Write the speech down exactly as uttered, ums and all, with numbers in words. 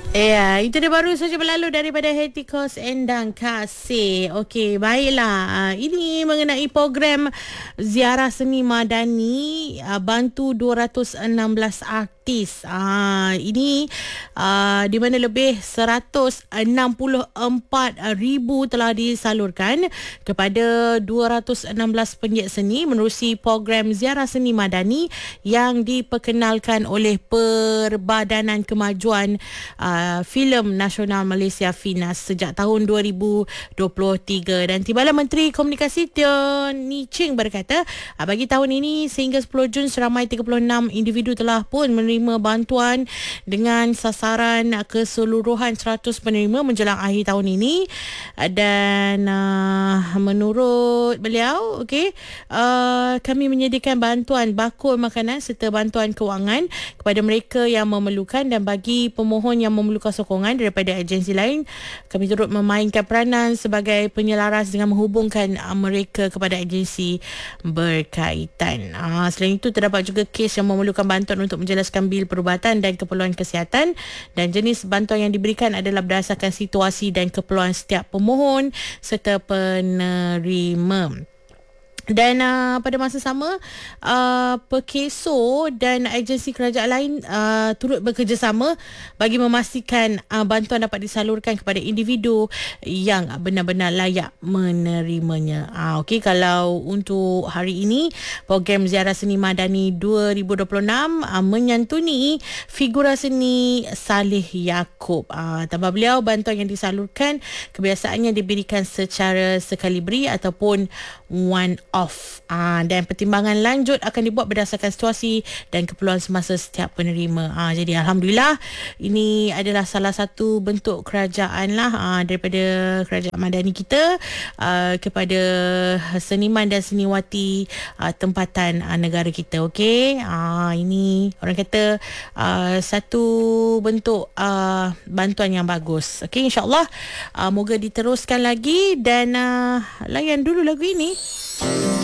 Ya, itu dia baru saja berlalu daripada Hetikos Endang Kasih. Okey, baiklah. Ah, ini mengenai program Ziarah Seni Madani, ah, bantu dua ratus enam belas artis. Ah, ini ah, di mana lebih seratus enam puluh empat ribu telah disalurkan kepada dua ratus enam belas penggiat seni menerusi program Ziarah Seni Madani yang diperkenalkan oleh Perbadanan Kemajuan uh, Filem Nasional Malaysia Finas sejak tahun dua ribu dua puluh tiga. Dan tibalah Menteri Komunikasi Teo Ni Ching berkata, uh, bagi tahun ini sehingga sepuluh Jun seramai tiga puluh enam individu telah pun menerima bantuan dengan sasaran uh, keseluruhan seratus penerima menjelang akhir tahun ini. Uh, dan uh, menurut beliau, okey, uh, kami menyediakan bantuan bakul makanan serta bantuan kewangan kepada mereka yang memerlukan, dan bagi pemohon yang memerlukan sokongan daripada agensi lain, kami turut memainkan peranan sebagai penyelaras dengan menghubungkan uh, mereka kepada agensi berkaitan. Uh, selain itu, terdapat juga kes yang memerlukan bantuan untuk menjelaskan bil perubatan dan keperluan kesihatan, dan jenis bantuan yang diberikan adalah berdasarkan situasi dan keperluan setiap pemohon serta penerima. Dan uh, pada masa sama, uh, Perkeso dan agensi kerajaan lain uh, turut bekerjasama bagi memastikan uh, bantuan dapat disalurkan kepada individu yang benar-benar layak menerimanya. Uh, Okey, kalau untuk hari ini, program Ziarah Seni Madani dua ribu dua puluh enam uh, menyantuni figura seni Saleh Yaakob. Uh, tambah beliau, bantuan yang disalurkan kebiasaannya diberikan secara sekali beri ataupun one off. Ah, dan pertimbangan lanjut akan dibuat berdasarkan situasi dan keperluan semasa setiap penerima. Ah, jadi Alhamdulillah, ini adalah salah satu bentuk kerajaan lah ah, daripada kerajaan Madani kita ah, kepada seniman dan seniwati ah, tempatan ah, negara kita. Okey, ah, ini orang kata ah, satu bentuk ah, bantuan yang bagus. Okey, insyaAllah ah, moga diteruskan lagi, dan ah, layan dulu lagu ini.